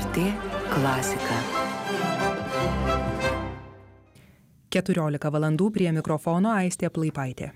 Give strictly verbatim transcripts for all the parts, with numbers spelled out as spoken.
T klasika. keturiolika valandų prie mikrofono Aistė Plaipaitė.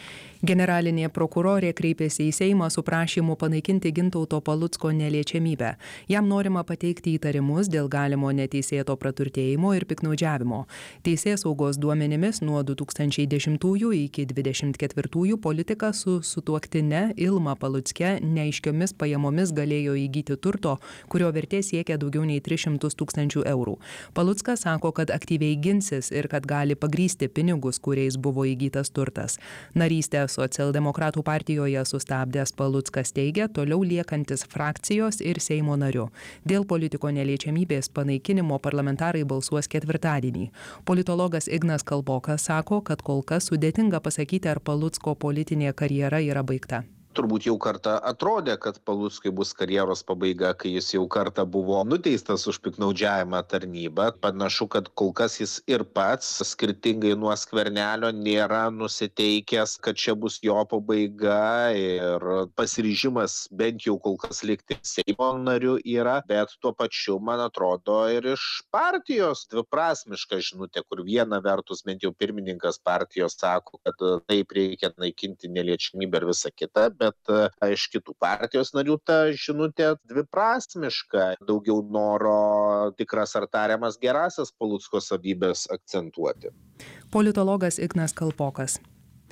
Generalinė prokurorė kreipėsi į Seimą su prašymu panaikinti Gintauto Palucko neliečiamybę. Jam norima pateikti įtarimus dėl galimo neteisėto praturtėjimo ir piktnaudžiavimo. Teisėsaugos duomenimis nuo du tūkstančiai dešimtųjų iki dvidešimt ketvirtųjų politikas su sutuoktine Ilma Palucke neaiškiomis pajamomis galėjo įgyti turto, kurio vertė siekia daugiau nei tris šimtus tūkstančių eurų. Paluckas sako, kad aktyviai ginsis ir kad gali pagrysti pinigus, kuriais buvo įgytas turtas. Narystę Socialdemokratų partijoje sustabdęs Paluckas teigia, toliau liekantis frakcijos ir Seimo nariu. Dėl politiko neliečiamybės panaikinimo parlamentarai balsuos ketvirtadienį. Politologas Ignas Kalpokas sako, kad kol kas sudėtinga pasakyti, ar Palucko politinė karjera yra baigta. Turbūt jau kartą atrodė, kad Paluckui bus karjeros pabaiga, kai jis jau kartą buvo nuteistas už piktnaudžiavimą tarnybą. Panašu, kad kol kas jis ir pats, skirtingai nuo Skvernelio, nėra nusiteikęs, kad čia bus jo pabaiga ir pasiryžimas bent jau kol kas likti Seimo nariu yra, bet tuo pačiu, man atrodo, ir iš partijos dviprasmiška žinutė, kur viena vertus bent jau pirmininkas partijos sako, kad taip reikia naikinti neliečiamybę ir visą kitą, bet iš kitų partijos narių ta žinutė dviprasmiška, daugiau noro tikras ar tariamas gerasias Palucko savybės akcentuoti. Politologas Ignas Kalpokas.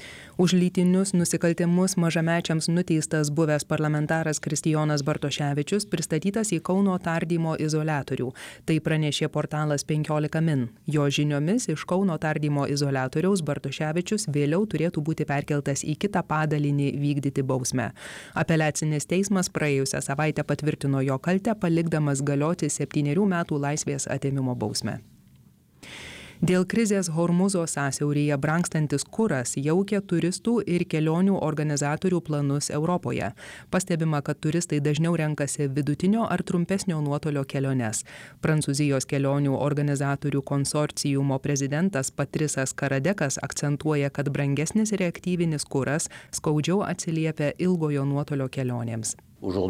Už lytinius nusikaltimus mažamečiams nuteistas buvęs parlamentaras Kristijonas Bartoševičius pristatytas į Kauno tardymo izoliatorių. Tai pranešė portalas penkiolika min. Jo žiniomis iš Kauno tardymo izoliatoriaus Bartoševičius vėliau turėtų būti perkeltas į kitą padalinį vykdyti bausmę. Apeliacinis teismas praėjusią savaitę patvirtino jo kaltę, palikdamas galioti septynerių metų laisvės atėmimo bausmę. Dėl krizės Hormuzo sąsiauryje brangstantis kuras jaukia turistų ir kelionių organizatorių planus Europoje. Pastebima, kad turistai dažniau renkasi vidutinio ar trumpesnio nuotolio keliones. Prancūzijos kelionių organizatorių konsorciumo prezidentas Patrisas Karadekas akcentuoja, kad brangesnis reaktyvinis kuras skaudžiau atsiliepia ilgojo nuotolio kelionėms.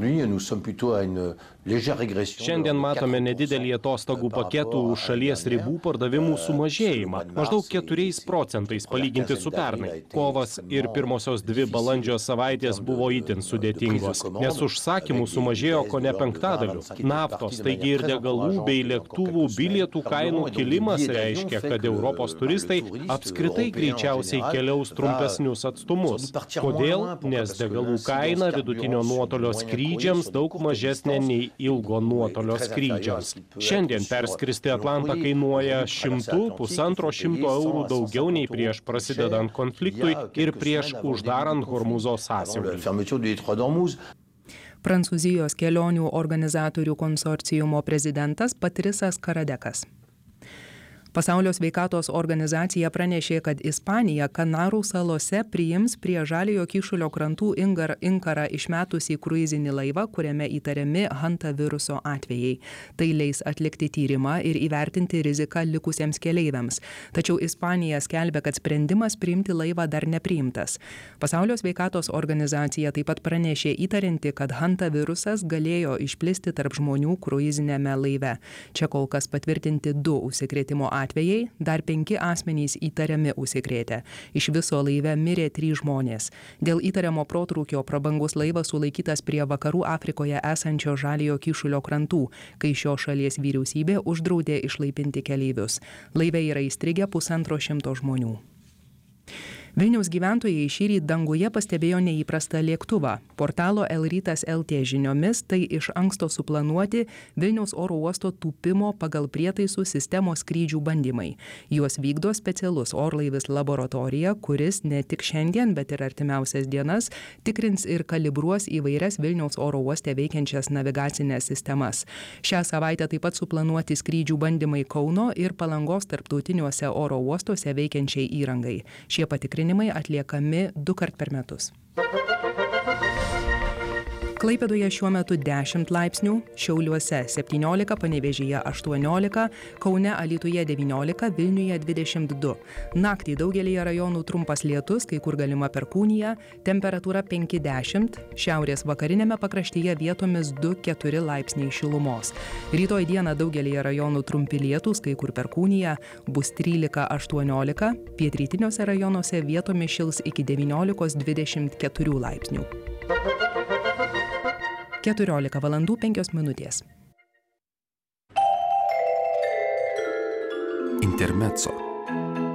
Šiandien matome nedidelį atostogų paketų už šalies ribų pardavimų sumažėjimą, maždaug keturiais procentais palyginti su pernai. Kovas ir pirmosios dvi balandžio savaitės buvo itin sudėtingos, nes užsakymų sumažėjo kone penktadaliu. Naftos, taigi ir degalų bei lėktuvų bilietų kainų kilimas reiškia, kad Europos turistai apskritai greičiausiai keliaus trumpesnius atstumus. Kodėl? Nes degalų kaina vidutinio nuotolio skrydžiams daug mažesnė nei ilgo nuotolio skrydžiams. Šiandien perskristi Atlantą kainuoja šimtu, pusantro šimto eurų daugiau nei prieš prasidedant konfliktui ir prieš uždarant Hormuzo sąsiaurį. Prancūzijos kelionių organizatorių konsorciumo prezidentas Patrisas Karadekas. Pasaulio sveikatos organizacija pranešė, kad Ispanija Kanarų salose priims prie Žaliojo kyšulio krantų inkarą išmetusį kruizinį laivą, kuriame įtariami hantaviruso atvejai. Tai leis atlikti tyrimą ir įvertinti riziką likusiems keleiviams. Tačiau Ispanija skelbia, kad sprendimas priimti laivą dar nepriimtas. Pasaulio sveikatos organizacija taip pat pranešė įtarinti, kad hantavirusas galėjo išplisti tarp žmonių kruizinėme laive. Čia kol kas patvirtinti du užsikrėtimo atvejai. atvejai, dar penki asmenys įtariami užsikrėtę. Iš viso laive mirė trys žmonės. Dėl įtariamo protrūkio prabangus laivas sulaikytas prie vakarų Afrikoje esančio Žaliojo kyšulio krantų, kai šio šalies vyriausybė uždraudė išlaipinti keleivius. Laive yra įstrigę pusantro šimto žmonių. Vilniaus gyventojai šįryt danguje pastebėjo neįprastą lėktuvą. Portalo El Rytas L T žiniomis tai iš anksto suplanuoti Vilniaus oro uosto tūpimo pagal prietaisų sistemos skrydžių bandymai. Juos vykdo specialus orlaivis laboratorija, kuris ne tik šiandien, bet ir artimiausias dienas tikrins ir kalibruos įvairias Vilniaus oro uoste veikiančias navigacinės sistemas. Šią savaitę taip pat suplanuoti skrydžių bandymai Kauno ir Palangos tarptautiniuose oro uostuose veikiančiai įrangai. Šie patikrinimai atliekami du kart per metus. Klaipėdoje šiuo metu dešimt laipsnių, Šiauliuose septyniolika, Panevėžyje aštuoniolika, Kaune, Alytuje devyniolika, Vilniuje dvidešimt du. Naktį daugelyje rajonų trumpas lietus, kai kur galima perkūnija, temperatūra penki dešimt, šiaurės vakariniame pakraštyje vietomis du keturi laipsniai šilumos. Rytoj dieną daugelyje rajonų trumpi lietūs, kai kur perkūnija, bus trylika aštuoniolika, pietrytiniuose rajonuose vietomis šils iki devyniolikos dvidešimt keturių laipsnių. keturiolika valandų penkios minutės. Intermezzo.